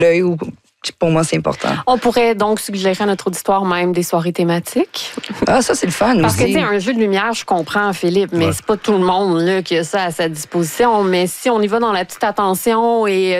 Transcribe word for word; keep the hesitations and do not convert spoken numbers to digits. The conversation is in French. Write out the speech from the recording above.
l'œil ou... Pour moi, c'est important. On pourrait donc suggérer à notre auditoire même des soirées thématiques. Ah, ça, c'est le fun Parce aussi. que, tu sais, un jeu de lumière, je comprends, Philippe, mais ouais. c'est pas tout le monde là, qui a ça à sa disposition. Mais si on y va dans la petite attention et